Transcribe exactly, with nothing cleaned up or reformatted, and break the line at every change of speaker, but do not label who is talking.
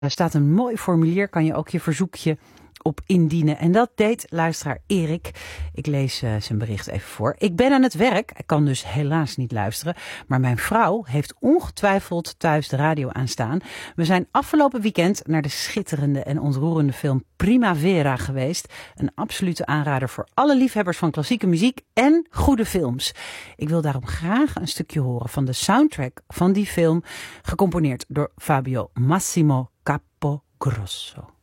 Er staat een mooi formulier, kan je ook je verzoekje op indienen. En dat deed luisteraar Erik. Ik lees uh, zijn bericht even voor. Ik ben aan het werk. Ik kan dus helaas niet luisteren. Maar mijn vrouw heeft ongetwijfeld thuis de radio aanstaan. We zijn afgelopen weekend naar de schitterende en ontroerende film Primavera geweest. Een absolute aanrader voor alle liefhebbers van klassieke muziek en goede films. Ik wil daarom graag een stukje horen van de soundtrack van die film. Gecomponeerd door Fabio Massimo Cappogrosso.